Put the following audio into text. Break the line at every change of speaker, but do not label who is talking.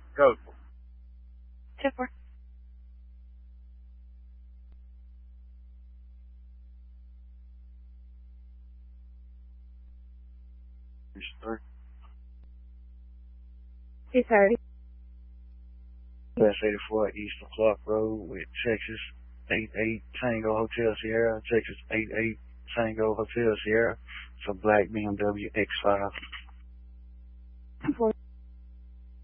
Go.
2-4.
Houston 3.
230.
West 84 Eastern Clark Road with Texas 88 Tango Hotel Sierra, Texas 88 Tango Hotel Sierra for black BMW X5.
4.